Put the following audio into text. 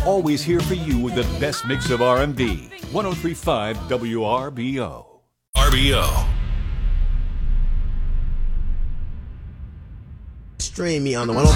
always here for you with the best mix of R&B. 103.5 WRBO. RBO. Stream me on the 103.5